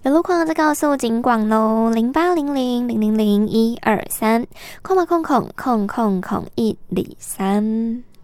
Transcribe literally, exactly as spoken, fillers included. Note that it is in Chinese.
有路况再告诉警广喽，零八零零零零零一二三，空嘛空空空空空一里三。